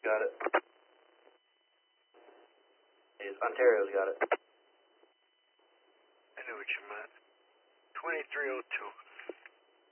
Got it. Ontario's got it. I knew what you meant. 2302.